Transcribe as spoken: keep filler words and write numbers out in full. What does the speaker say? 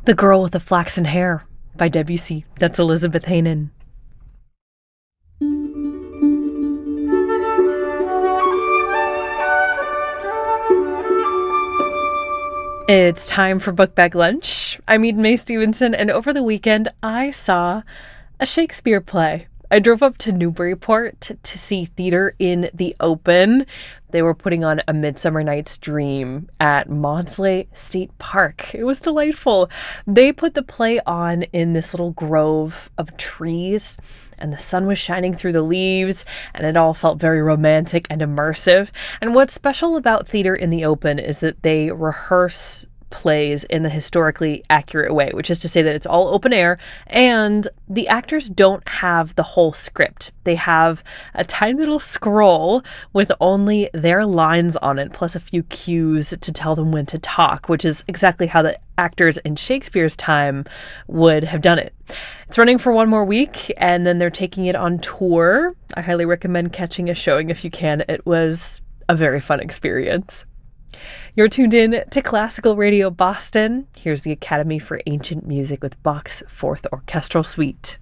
The Girl with the Flaxen Hair by Debussy. That's Elizabeth Heynen. It's time for Book Bag Lunch. I'm Eden Mae Stevenson, and over the weekend, I saw a Shakespeare play. I drove up to Newburyport to see Theater in the Open. They were putting on A Midsummer Night's Dream at Maudslay State Park. It was delightful. They put the play on in this little grove of trees, and the sun was shining through the leaves, and it all felt very romantic and immersive. And what's special about Theater in the Open is that they rehearse plays in the historically accurate way, which is to say that it's all open air and the actors don't have the whole script. They have a tiny little scroll with only their lines on it, plus a few cues to tell them when to talk, which is exactly how the actors in Shakespeare's time would have done it. It's running for one more week, and then they're taking it on tour. I highly recommend catching a showing if you can. It was a very fun experience. You're tuned in to Classical Radio Boston. Here's the Academy for Ancient Music with Bach's Fourth Orchestral Suite.